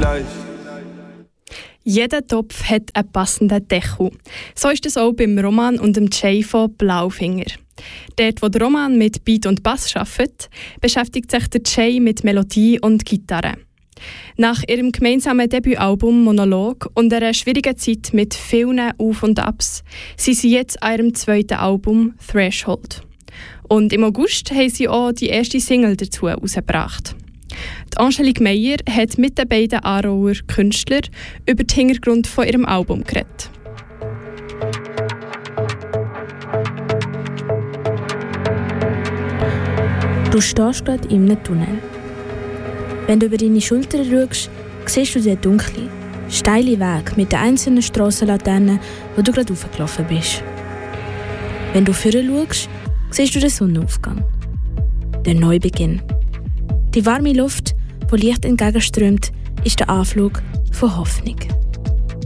vielleicht. Jeder Topf hat einen passenden Deckel. So ist es auch beim Roman und dem Jay von Blaufinger. Dort, wo der Roman mit Beat und Bass arbeitet, beschäftigt sich der Jay mit Melodie und Gitarre. Nach ihrem gemeinsamen Debütalbum «Monolog» und einer schwierigen Zeit mit vielen Auf- und Abs sind sie jetzt an ihrem zweiten Album «Threshold». Und im August haben sie auch die erste Single dazu herausgebracht. Die Angelique Meyer hat mit den beiden Aarauer Künstlern über den Hintergrund von ihrem Album geredet. Du stehst gerade in einem Tunnel. Wenn du über deine Schulter schaust, siehst du den dunklen, steilen Weg mit den einzelnen Strassenlaternen, wo du gerade raufgelaufen bist. Wenn du vorne schaust, siehst du den Sonnenaufgang. Der Neubeginn. Die warme Luft, die Licht entgegenströmt, ist der Anflug von Hoffnung.